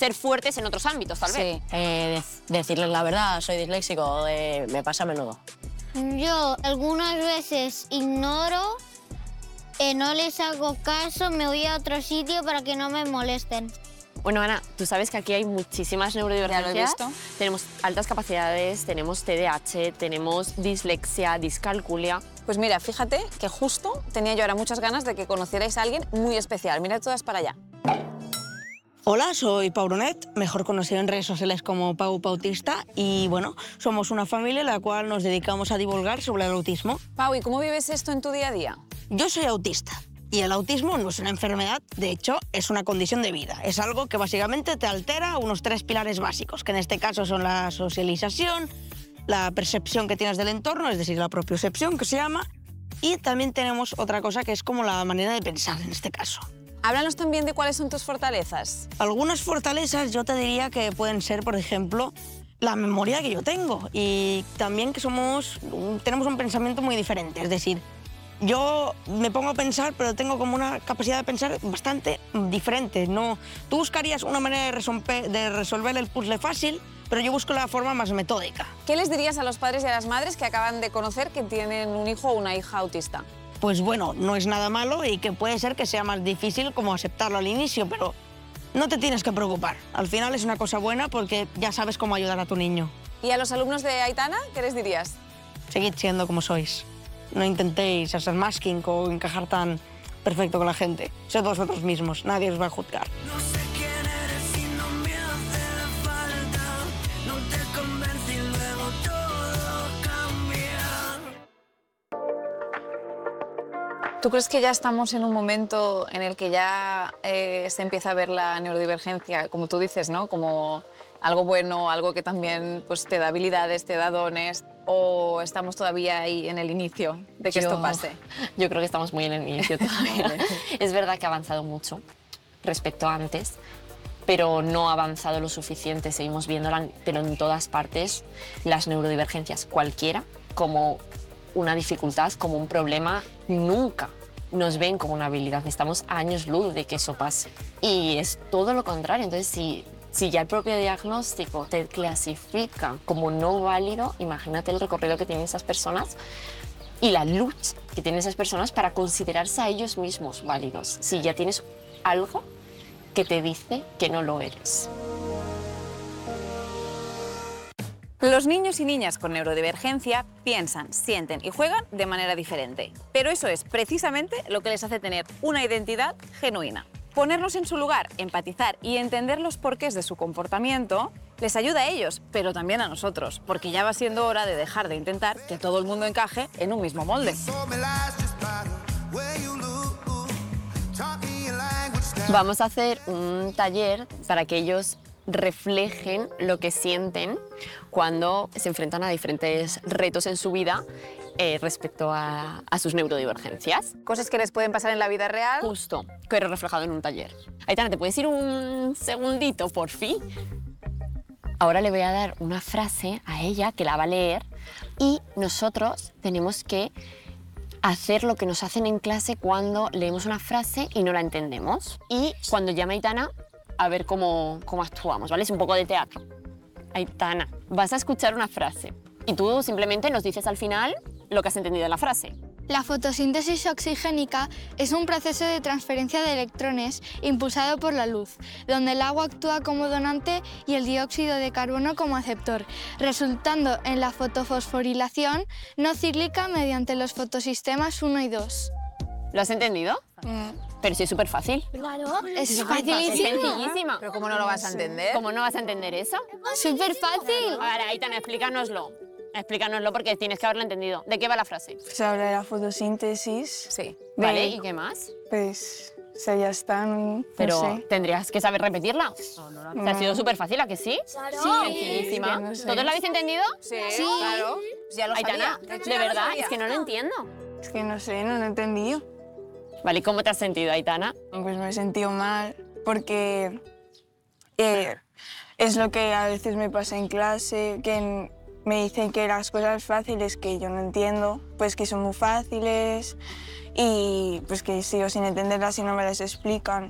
ser fuertes en otros ámbitos, tal vez. Sí, decirles la verdad, soy disléxico, me pasa a menudo. Yo algunas veces ignoro, no les hago caso, me voy a otro sitio para que no me molesten. Bueno, Ana, tú sabes que aquí hay muchísimas neurodivergencias. Ya lo he visto. Tenemos altas capacidades, tenemos TDAH, tenemos dislexia, discalculia. Pues mira, fíjate que justo tenía yo ahora muchas ganas de que conocierais a alguien muy especial. Mirad todas para allá. Hola, soy Pau Brunet, mejor conocido en redes sociales como Pau Pautista, y bueno, somos una familia en la cual nos dedicamos a divulgar sobre el autismo. Pau, ¿y cómo vives esto en tu día a día? Yo soy autista y el autismo no es una enfermedad, de hecho es una condición de vida. Es algo que básicamente te altera unos 3 pilares básicos, que en este caso son la socialización, la percepción que tienes del entorno, es decir, la propiocepción que se llama, y también tenemos otra cosa que es como la manera de pensar en este caso. Háblanos también de cuáles son tus fortalezas. Algunas fortalezas yo te diría que pueden ser, por ejemplo, la memoria que yo tengo y también que tenemos un pensamiento muy diferente. Es decir, yo me pongo a pensar, pero tengo como una capacidad de pensar bastante diferente. No, tú buscarías una manera de resolver el puzzle fácil, pero yo busco la forma más metódica. ¿Qué les dirías a los padres y a las madres que acaban de conocer que tienen un hijo o una hija autista? Pues bueno, no es nada malo y que puede ser que sea más difícil como aceptarlo al inicio, pero no te tienes que preocupar. Al final es una cosa buena porque ya sabes cómo ayudar a tu niño. ¿Y a los alumnos de Aitana qué les dirías? Seguid siendo como sois. No intentéis hacer masking o encajar tan perfecto con la gente. Sed vosotros mismos, nadie os va a juzgar. No sé quién eres y no me hace falta. No te convence y luego todo cambia. ¿Tú crees que ya estamos en un momento en el que ya se empieza a ver la neurodivergencia, como tú dices, ¿no? Como algo bueno, algo que también pues, te da habilidades, te da dones, o estamos todavía ahí en el inicio de que esto pase? Yo creo que estamos muy en el inicio todavía. Es verdad que ha avanzado mucho respecto a antes, pero no ha avanzado lo suficiente. Seguimos viéndola, pero en todas partes, las neurodivergencias, cualquiera, como una dificultad, como un problema, nunca nos ven como una habilidad. Estamos a años luz de que eso pase. Y es todo lo contrario. Entonces, si ya el propio diagnóstico te clasifica como no válido, imagínate el recorrido que tienen esas personas y la lucha que tienen esas personas para considerarse a ellos mismos válidos. Si ya tienes algo que te dice que no lo eres. Los niños y niñas con neurodivergencia piensan, sienten y juegan de manera diferente. Pero eso es precisamente lo que les hace tener una identidad genuina. Ponernos en su lugar, empatizar y entender los porqués de su comportamiento les ayuda a ellos, pero también a nosotros, porque ya va siendo hora de dejar de intentar que todo el mundo encaje en un mismo molde. Vamos a hacer un taller para que ellos reflejen lo que sienten cuando se enfrentan a diferentes retos en su vida respecto a sus neurodivergencias. Cosas que les pueden pasar en la vida real. Justo, pero reflejado en un taller. Aitana, ¿te puedes ir un segundito, por fin? Ahora le voy a dar una frase a ella que la va a leer y nosotros tenemos que hacer lo que nos hacen en clase cuando leemos una frase y no la entendemos. Y cuando llame Aitana, a ver cómo actuamos, ¿vale? Es un poco de teatro. Aitana, vas a escuchar una frase y tú simplemente nos dices al final lo que has entendido de la frase. La fotosíntesis oxigénica es un proceso de transferencia de electrones impulsado por la luz, donde el agua actúa como donante y el dióxido de carbono como aceptor, resultando en la fotofosforilación no cíclica mediante los fotosistemas 1 y 2. ¿Lo has entendido? Pero sí es súper fácil. Claro, es Es facilísimo. sencillísima. ¿Pero cómo no lo vas a entender? ¿Cómo no vas a entender eso? Súper fácil. Ahora, Aitana, explícanoslo. Explícanoslo porque tienes que haberlo entendido. ¿De qué va la frase? Se habla de la fotosíntesis. Sí. ¿Vale? ¿Y qué más? Pues, o sea, ya está, no Pero sé. tendrías que saber repetirla. Te ha sido súper fácil, ¿a que sí? Sencillísima. Es que no sé. ¿Todos lo habéis entendido? Sí, claro. Pues ya lo Aitana, sabía. de verdad, es que no lo entiendo. Es que no sé, no lo he entendido. Vale, ¿y cómo te has sentido, Aitana? Pues me he sentido mal porque es lo que a veces me pasa en clase, que me dicen que las cosas fáciles que yo no entiendo, pues que son muy fáciles y pues que sigo sin entenderlas y no me las explican.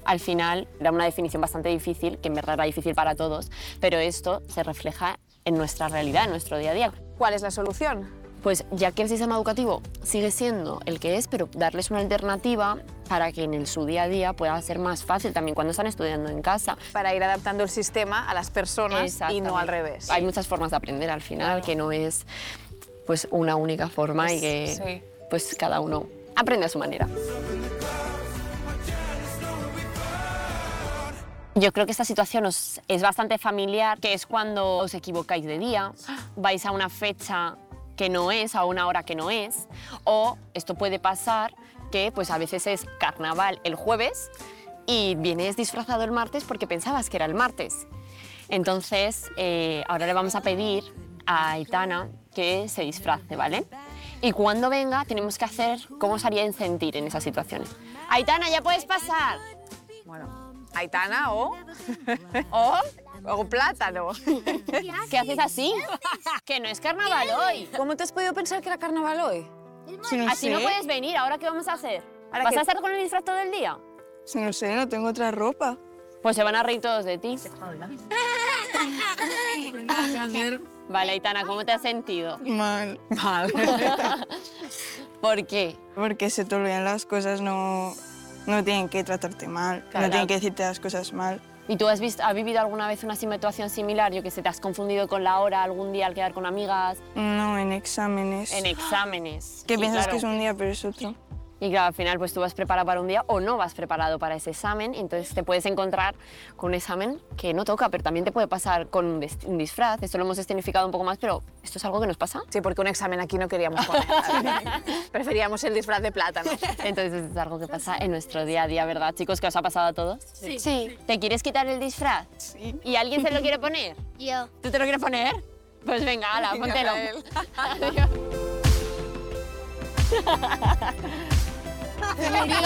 Al final era una definición bastante difícil, que en verdad era difícil para todos, pero esto se refleja en nuestra realidad, en nuestro día a día. ¿Cuál es la solución? Pues ya que el sistema educativo sigue siendo el que es, pero darles una alternativa para que en su día a día pueda ser más fácil también cuando están estudiando en casa. Para ir adaptando el sistema a las personas y no al revés. Hay muchas formas de aprender al final, que no es pues una única forma y que pues cada uno aprende a su manera. Yo creo que esta situación os es bastante familiar, que es cuando os equivocáis de día, vais a una fecha que no es, a una hora que no es, o esto puede pasar que pues a veces es carnaval el jueves y vienes disfrazado el martes porque pensabas que era el martes. Entonces, ahora le vamos a pedir a Aitana que se disfrace, ¿vale? Y cuando venga tenemos que hacer cómo os haríais sentir en esas situaciones. Aitana, ya puedes pasar. Bueno, Aitana o plátano. ¿Qué haces así? Que no es carnaval hoy. ¿Cómo te has podido pensar que era carnaval hoy? Si no Así sé, no puedes venir. ¿Ahora qué vamos a hacer? Ahora ¿Vas que- a estar con el disfraz todo el día? si no sé, no tengo otra ropa. Pues se van a reír todos de ti. Vale, Aitana, ¿cómo te has sentido? Mal. ¿Por qué? Porque se te olvidan las cosas, no tienen que tratarte mal, Claro. no tienen que decirte las cosas mal. ¿Y tú has vivido alguna vez una situación similar? Yo que sé, ¿te has confundido con la hora algún día al quedar con amigas? No, en exámenes. En exámenes. Que Y piensas claro, que es un día, pero es otro. Y claro, al final pues tú vas preparado para un día o no vas preparado para ese examen, y entonces te puedes encontrar con un examen que no toca, pero también te puede pasar con un disfraz. Esto lo hemos escenificado un poco más, pero ¿esto es algo que nos pasa? Sí, porque un examen aquí no queríamos poner. Preferíamos el disfraz de plátano. Entonces es algo que pasa en nuestro día a día, ¿verdad, chicos? ¿Que os ha pasado a todos? Sí. ¿Te quieres quitar el disfraz? Sí. ¿Y alguien se lo quiere poner? Yo. ¿Tú te lo quieres poner? Pues venga, hala, póntelo. Gael. Adiós.